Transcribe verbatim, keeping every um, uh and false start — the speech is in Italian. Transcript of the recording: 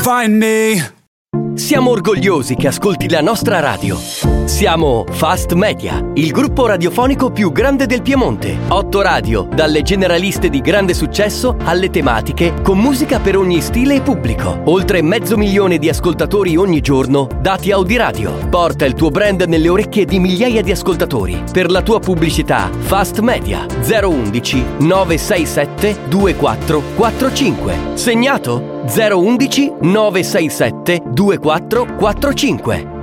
Find me. Siamo orgogliosi che ascolti la nostra radio. Siamo Fast Media, il gruppo radiofonico più grande del Piemonte. Otto radio, dalle generaliste di grande successo alle tematiche, con musica per ogni stile e pubblico. Oltre mezzo milione di ascoltatori ogni giorno, dati Audiradio. Porta il tuo brand nelle orecchie di migliaia di ascoltatori. Per la tua pubblicità, Fast Media zero undici nove sei sette due quattro quattro cinque. Segnato? zero undici nove sei sette due quattro quattro cinque.